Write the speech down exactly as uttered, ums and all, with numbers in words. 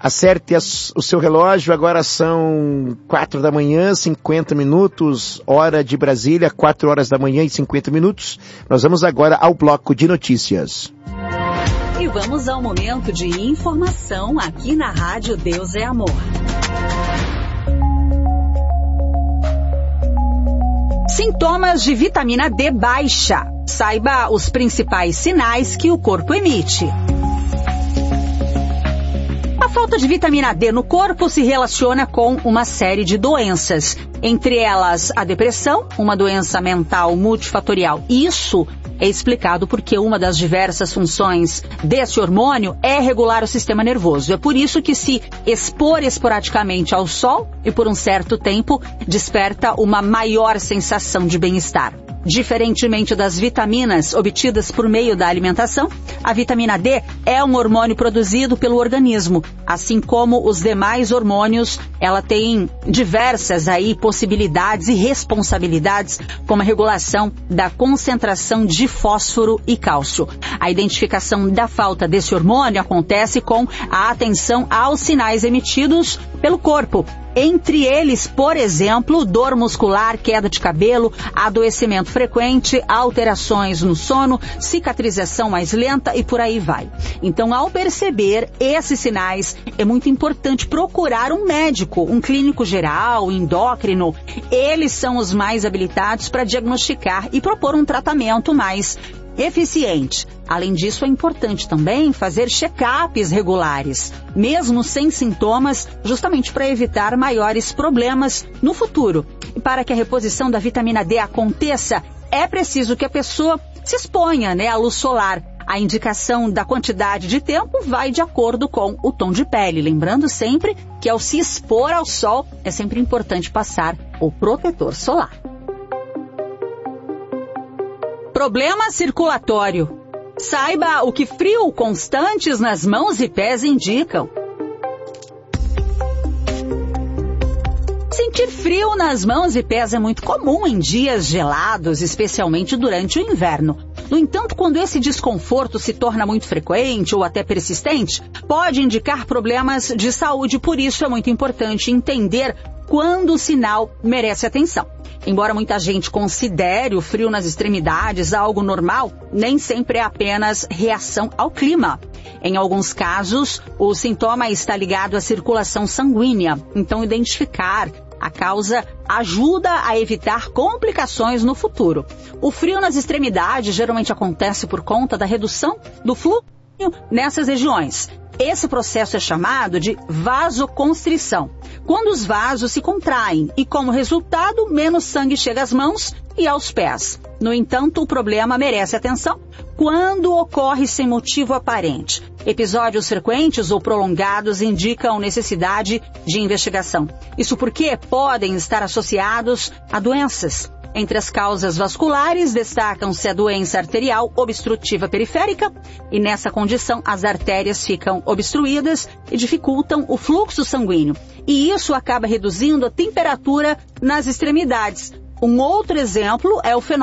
Acerte as, o seu relógio, agora são quatro da manhã, cinquenta minutos, hora de Brasília, quatro horas da manhã e cinquenta minutos. Nós vamos agora ao bloco de notícias. E vamos ao momento de informação aqui na Rádio Deus é Amor. Sintomas de vitamina D baixa. Saiba os principais sinais que o corpo emite. A falta de vitamina D no corpo se relaciona com uma série de doenças, entre elas a depressão, uma doença mental multifatorial. Isso é explicado porque uma das diversas funções desse hormônio é regular o sistema nervoso. É por isso que se expor esporadicamente ao sol e por um certo tempo desperta uma maior sensação de bem-estar. Diferentemente das vitaminas obtidas por meio da alimentação, a vitamina D é um hormônio produzido pelo organismo. Assim como os demais hormônios, ela tem diversas aí possibilidades e responsabilidades, como a regulação da concentração de fósforo e cálcio. A identificação da falta desse hormônio acontece com a atenção aos sinais emitidos pelo corpo. Entre eles, por exemplo, dor muscular, queda de cabelo, adoecimento frequente, alterações no sono, cicatrização mais lenta e por aí vai. Então, ao perceber esses sinais, é muito importante procurar um médico, um clínico geral, endócrino. Eles são os mais habilitados para diagnosticar e propor um tratamento mais eficiente. Além disso, é importante também fazer check-ups regulares, mesmo sem sintomas, justamente para evitar maiores problemas no futuro. E para que a reposição da vitamina D aconteça, é preciso que a pessoa se exponha, né, à luz solar. A indicação da quantidade de tempo vai de acordo com o tom de pele. Lembrando sempre que ao se expor ao sol, é sempre importante passar o protetor solar. Problema circulatório. Saiba o que frio constantes nas mãos e pés indicam. Sentir frio nas mãos e pés é muito comum em dias gelados, especialmente durante o inverno. No entanto, quando esse desconforto se torna muito frequente ou até persistente, pode indicar problemas de saúde. Por isso é muito importante entender quando o sinal merece atenção. Embora muita gente considere o frio nas extremidades algo normal, nem sempre é apenas reação ao clima. Em alguns casos, o sintoma está ligado à circulação sanguínea. Então, identificar a causa ajuda a evitar complicações no futuro. O frio nas extremidades geralmente acontece por conta da redução do fluxo nessas regiões. Esse processo é chamado de vasoconstrição, quando os vasos se contraem e, como resultado, menos sangue chega às mãos e aos pés. No entanto, o problema merece atenção quando ocorre sem motivo aparente. Episódios frequentes ou prolongados indicam necessidade de investigação. Isso porque podem estar associados a doenças. Entre as causas vasculares, destacam-se a doença arterial obstrutiva periférica, e nessa condição as artérias ficam obstruídas e dificultam o fluxo sanguíneo. E isso acaba reduzindo a temperatura nas extremidades. Um outro exemplo é o fenômeno